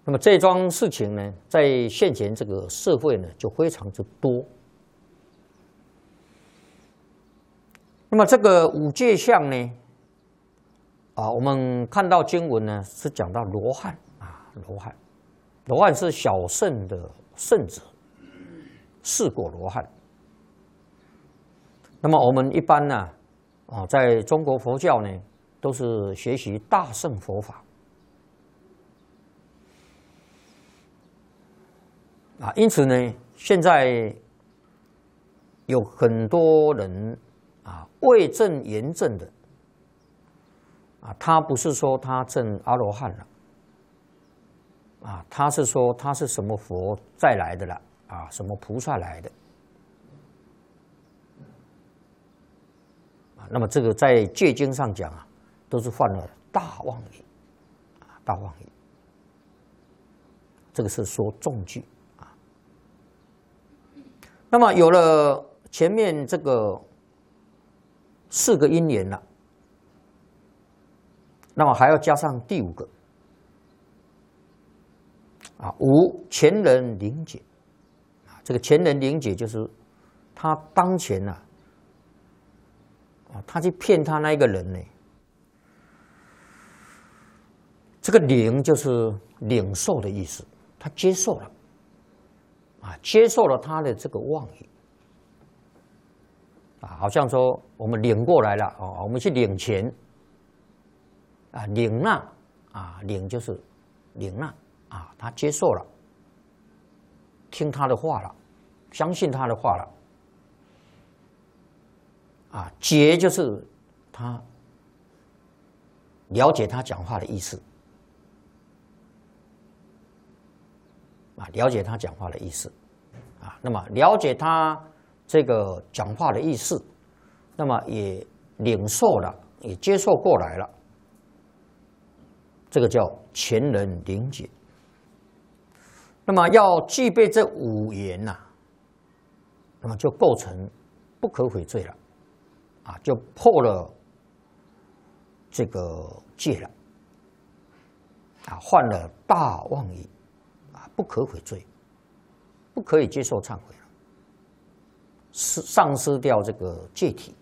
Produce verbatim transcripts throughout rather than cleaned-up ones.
那么这桩事情呢，在现前这个社会呢，就非常之多。那么这个五戒相呢，啊，我们看到经文呢是讲到罗汉啊，罗汉，罗汉是小圣的圣者，四果罗汉。那么我们一般呢，啊，在中国佛教呢，都是学习大乘佛法。啊，因此呢，现在有很多人啊，未证言证的啊，他不是说他证阿罗汉了，啊，他是说他是什么佛再来的了啊，什么菩萨来的啊，那么这个在戒经上讲啊，都是犯了大妄语啊，大妄语，这个是说重句。那么有了前面这个四个因缘了，那么还要加上第五个啊，无前人灵解啊，这个前人灵解就是他当前呐啊，他去骗他那一个人呢，这个灵就是领受的意思，他接受了。啊，接受了他的这个妄语，啊，好像说我们领过来了哦，我们去领钱，啊，领纳啊，领就是领纳啊，他接受了，听他的话了，相信他的话了，啊，解就是他了解他讲话的意思。啊，了解他讲话的意思，啊，那么了解他这个讲话的意思，那么也领受了，也接受过来了，这个叫前人灵解。那么要具备这五言呐、啊，那么就构成不可悔罪了，啊，就破了这个戒了，啊，犯了大妄语。不可悔罪，不可以接受忏悔了，失丧失掉这个戒体。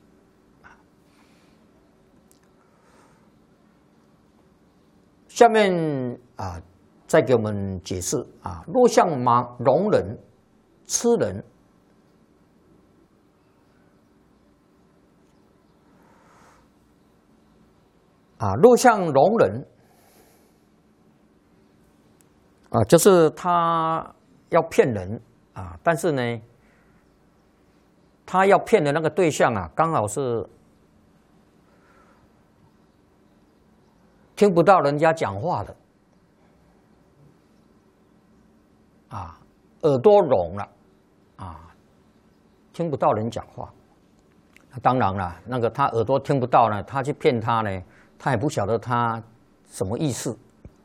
下面啊，再给我们解释啊，若像盲聋人、痴人，啊，若像聋人。啊，就是他要骗人啊，但是呢，他要骗的那个对象啊，刚好是听不到人家讲话的，啊，耳朵聋了，啊，听不到人讲话。当然了，那个他耳朵听不到呢，他去骗他呢，他也不晓得他什么意思。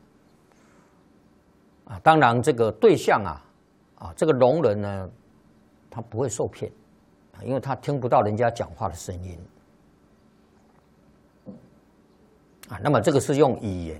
啊，当然，这个对象啊，啊，这个聋人呢，他不会受骗，啊，因为他听不到人家讲话的声音，啊，那么这个是用语言，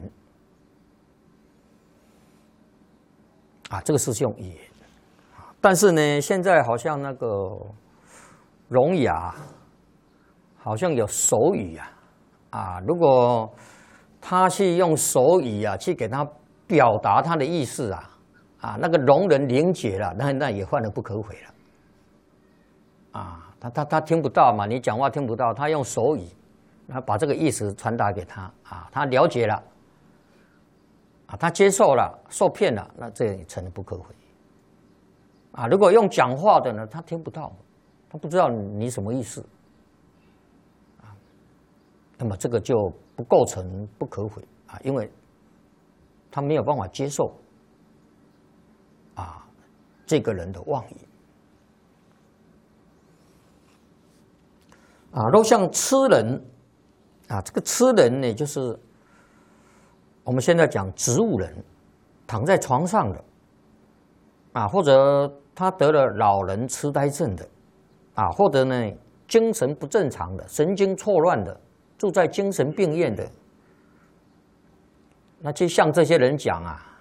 啊，这个是用语言，但是呢，现在好像那个聋哑，好像有手语啊，啊，如果他去用手语啊，去给他。表达他的意思啊，啊，那个聋人灵解了，那那也犯了不可悔了，啊，他他他听不到嘛，你讲话听不到，他用手语，那把这个意思传达给他啊，他了解了，啊，他接受了，受骗了，那这也成了不可悔，啊，如果用讲话的呢，他听不到，他不知道你什么意思，啊，那么这个就不构成不可悔啊，因为。他没有办法接受啊这个人的妄语啊，若像痴人啊，这个痴人呢，就是我们现在讲植物人，躺在床上的啊，或者他得了老人痴呆症的啊，或者呢精神不正常的、神经错乱的，住在精神病院的。那就像这些人讲啊，